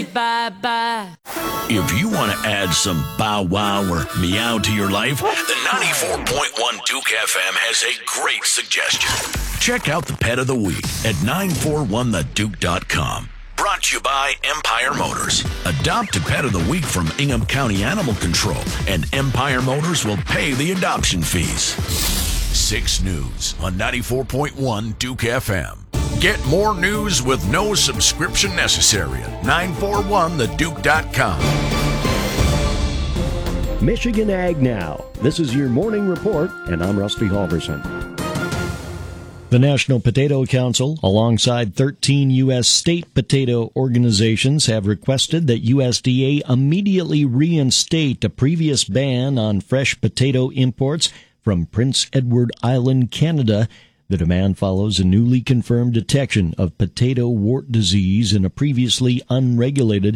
say bye-bye. If you want to add some bow wow or meow to your life, the 94.1 Duke FM has a great suggestion. Check out the Pet of the Week at 941theduke.com. Brought to you by Empire Motors. Adopt a Pet of the Week from Ingham County Animal Control, and Empire Motors will pay the adoption fees. 6 News on 94.1 Duke FM. Get more news with no subscription necessary at 941theduke.com. Michigan Ag Now. This is your morning report, and I'm Rusty Halverson. The National Potato Council, alongside 13 U.S. state potato organizations, have requested that USDA immediately reinstate a previous ban on fresh potato imports from Prince Edward Island, Canada. The demand follows a newly confirmed detection of potato wart disease in a previously unregulated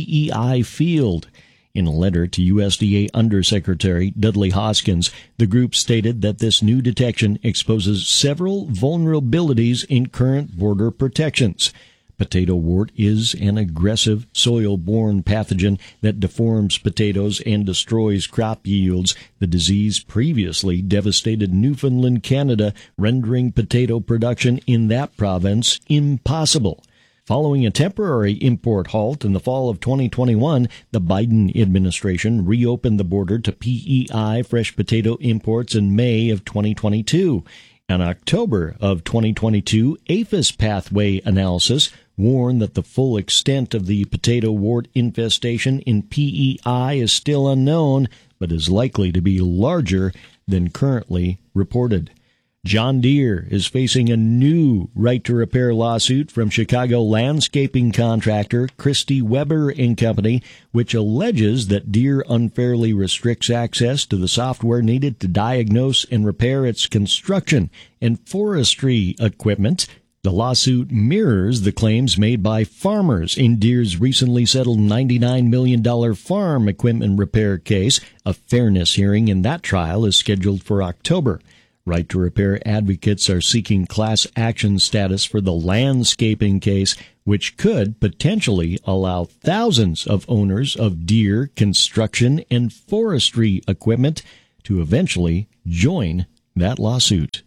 PEI field. In a letter to USDA Undersecretary Dudley Hoskins, the group stated that this new detection exposes several vulnerabilities in current border protections. Potato wart is an aggressive soil-borne pathogen that deforms potatoes and destroys crop yields. The disease previously devastated Newfoundland, Canada, rendering potato production in that province impossible. Following a temporary import halt in the fall of 2021, the Biden administration reopened the border to PEI fresh potato imports in May of 2022. In October of 2022, APHIS pathway analysis warned that the full extent of the potato wart infestation in PEI is still unknown, but is likely to be larger than currently reported. John Deere is facing a new right-to-repair lawsuit from Chicago landscaping contractor Christy Weber & Company, which alleges that Deere unfairly restricts access to the software needed to diagnose and repair its construction and forestry equipment. The lawsuit mirrors the claims made by farmers in Deere's recently settled $99 million farm equipment repair case. A fairness hearing in that trial is scheduled for October. Right-to-repair advocates are seeking class action status for the landscaping case, which could potentially allow thousands of owners of Deere construction and forestry equipment to eventually join that lawsuit.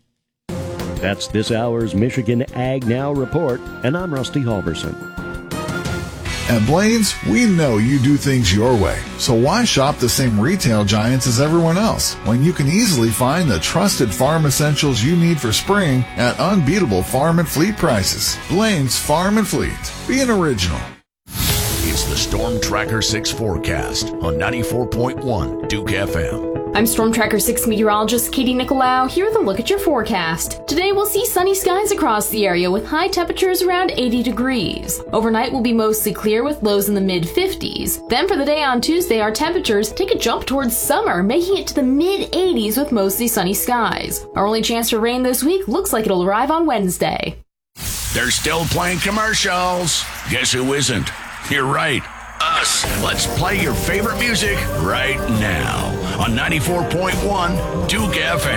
That's this hour's Michigan Ag Now report, and I'm Rusty Halverson. At Blaine's, we know you do things your way, so why shop the same retail giants as everyone else when you can easily find the trusted farm essentials you need for spring at unbeatable farm and fleet prices? Blaine's Farm and Fleet. Be an original. It's the Storm Tracker 6 forecast on 94.1 Duke FM. I'm Storm Tracker 6 meteorologist Katie Nicolau here with a look at your forecast. Today we'll see sunny skies across the area with high temperatures around 80 degrees. Overnight will be mostly clear with lows in the mid-50s. Then for the day on Tuesday, our temperatures take a jump towards summer, making it to the mid-80s with mostly sunny skies. Our only chance for rain this week looks like it'll arrive on Wednesday. They're still playing commercials. Guess who isn't? You're right. Us. Let's play your favorite music right now on 94.1 Duke FM.